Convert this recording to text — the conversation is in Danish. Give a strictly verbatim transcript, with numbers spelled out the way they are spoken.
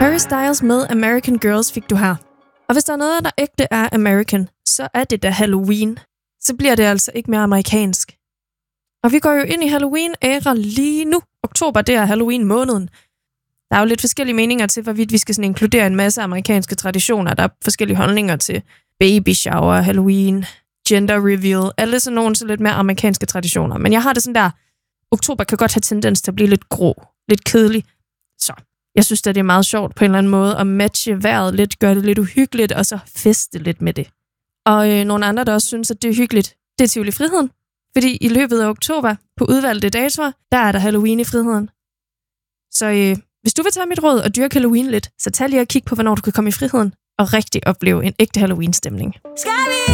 Harry Styles med American Girls fik du her. Og hvis der er noget, der ægte er American, så er det da Halloween. Så bliver det altså ikke mere amerikansk. Og vi går jo ind i Halloween-æra lige nu. Oktober, det er Halloween-måneden. Der er jo lidt forskellige meninger til, hvorvidt vi skal sådan inkludere en masse amerikanske traditioner. Der er forskellige holdninger til baby shower, Halloween, gender reveal. Alle sådan nogle så lidt mere amerikanske traditioner. Men jeg har det sådan der, oktober kan godt have tendens til at blive lidt grå, lidt kedelig. Så jeg synes, at det er meget sjovt på en eller anden måde at matche vejret lidt, gøre det lidt uhyggeligt, og så feste lidt med det. Og øh, nogle andre, der også synes, at det er hyggeligt, det er Tivoli Friheden. Fordi i løbet af oktober, på udvalgte datoer, der er der Halloween i Friheden. Så øh, hvis du vil tage mit råd og dyrke Halloween lidt, så tag lige og kig på, hvornår du kan komme i Friheden og rigtig opleve en ægte Halloween-stemning. Skal vi?